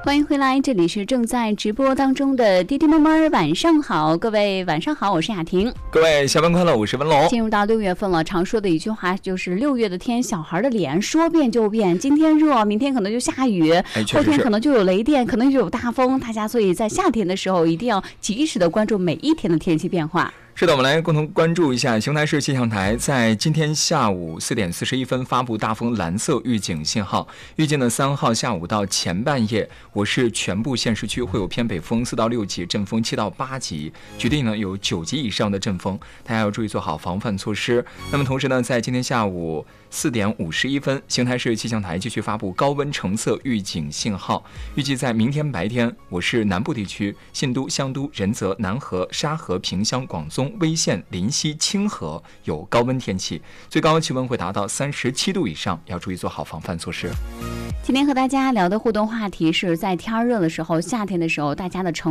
欢迎回来，这里是正在直播当中的滴滴妈妈晚上好，各位晚上好，我是雅婷。 各位下班快乐，我是文龙。 进入到6月份了，常说的一句话就是6月的天，小孩的脸说变就变，今天热，明天可能就下雨，后天可能就有雷电，可能就有大风，大家所以在夏天的时候一定要及时的关注每一天的天气变化。 是的，我们来共同关注一下邢台市气象台在今天下午4点41分发布大风蓝色预警信号，预计呢3号下午到前半夜，我市全部县市区会有偏北风4到6级，阵风7到8级，局地呢有9级以上的阵风，大家要注意做好防范措施。那么同时呢，在今天下午4点51分，邢台市气象台继续发布高温橙色预警信号，预计在明天白天，我市南部地区信都、香都、仁泽、南河、沙河、萍乡、广宗、威县、临溪、清河有高温天气，最高气温会达到37度以上，要注意做好防范措施。 今天和大家聊的互动话题是在天热的时候，夏天的时候，大家的